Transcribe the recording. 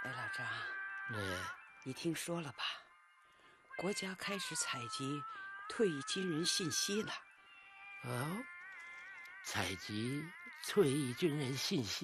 哎，老张，你听说了吧？国家开始采集退役军人信息了。 哦，采集退役军人信息。